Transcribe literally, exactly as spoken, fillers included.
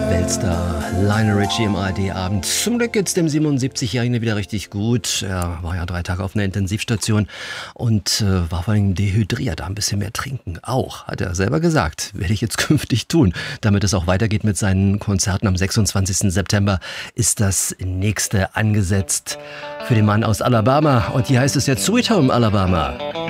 Weltstar Lionel Richie im A R D-Abend. Zum Glück geht's dem siebenundsiebzigjährigen wieder richtig gut. Er war ja drei Tage auf einer Intensivstation und äh, war vor allem dehydriert. Ein bisschen mehr trinken auch, hat er selber gesagt. Werde ich jetzt künftig tun. Damit es auch weitergeht mit seinen Konzerten am sechsundzwanzigsten September ist das nächste angesetzt für den Mann aus Alabama. Und hier heißt es jetzt Sweet Home Alabama.